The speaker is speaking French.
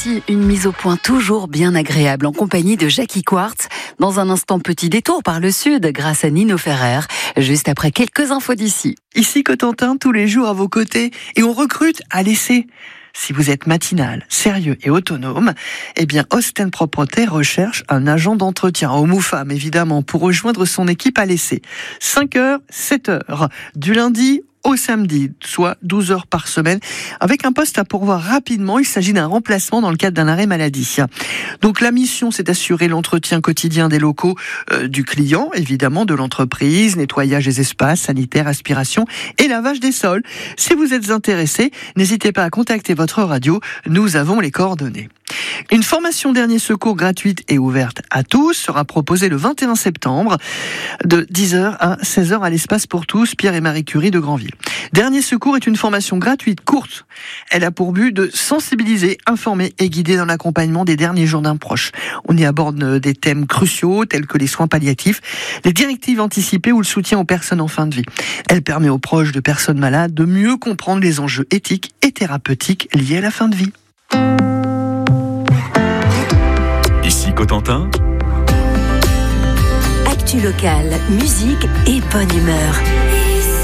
Voici une mise au point toujours bien agréable en compagnie de Jackie Quartz. Dans un instant, petit détour par le sud grâce à Nino Ferrer, juste après quelques infos d'ici. Ici Cotentin, tous les jours à vos côtés, et on recrute à l'essai. Si vous êtes matinal, sérieux et autonome, eh bien Osten Propreté recherche un agent d'entretien, homme ou femme évidemment, pour rejoindre son équipe à l'essai. 5h, 7h, du lundi au samedi, soit 12 heures par semaine, avec un poste à pourvoir rapidement. Il s'agit d'un remplacement dans le cadre d'un arrêt maladie. Donc la mission, c'est d'assurer l'entretien quotidien des locaux du client, évidemment, de l'entreprise, nettoyage des espaces, sanitaire, aspiration et lavage des sols. Si vous êtes intéressé, n'hésitez pas à contacter votre radio, nous avons les coordonnées. Une formation dernier secours gratuite et ouverte à tous sera proposée le 21 septembre de 10h à 16h à l'espace pour tous Pierre et Marie Curie de Granville. Dernier secours est une formation gratuite courte. Elle a pour but de sensibiliser, informer et guider dans l'accompagnement des derniers jours d'un proche. On y aborde des thèmes cruciaux tels que les soins palliatifs, les directives anticipées ou le soutien aux personnes en fin de vie. Elle permet aux proches de personnes malades de mieux comprendre les enjeux éthiques et thérapeutiques liés à la fin de vie. Ici Cotentin. Actu locale, musique et bonne humeur.